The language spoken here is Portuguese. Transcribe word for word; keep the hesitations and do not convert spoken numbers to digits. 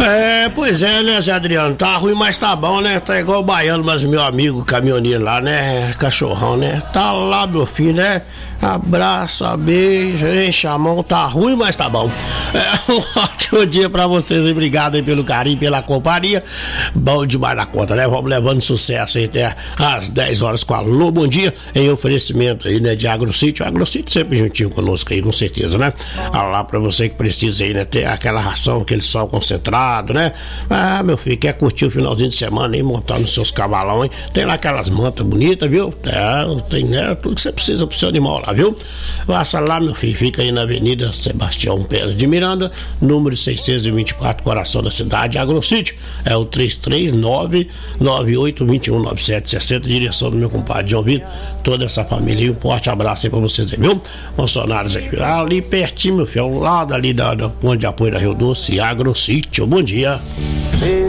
É, pois é, né, Zé Adriano? Tá ruim, mas tá bom, né? Tá igual o baiano, mas meu amigo caminhoneiro lá, né? Cachorrão, né? Tá lá, meu filho, né? Abraça, beijo, enche a mão. Tá ruim, mas tá bom. É um ótimo dia pra vocês, obrigado aí pelo carinho, pela companhia. Bom demais na conta, né? Vamos levando sucesso aí até às dez horas com a Alô, bom dia, em oferecimento aí, né, de Agrosítio. Agrosítio sempre juntinho conosco aí, com certeza, né? Ah, lá pra você que precisa aí, né, ter aquela ração, aquele sol concentrado, né? Ah, meu filho, quer curtir o finalzinho de semana aí, montar nos seus cavalão, hein? Tem lá aquelas mantas bonitas, viu? É, tem, né, tudo que você precisa pro seu animal lá, viu? Passa lá, meu filho, fica aí na Avenida Sebastião Pérez de Miranda, número seiscentos e vinte e quatro, coração da cidade, Agrosítio. É o três três nove, nove oito dois um, nove sete seis zero, direção do meu compadre João Vitor, toda essa família aí, um forte abraço aí pra vocês aí, viu? Funcionários aí, ali pertinho, meu filho, ao lado ali da, da ponte de apoio da Rio Doce, Agrosítio. Bom dia.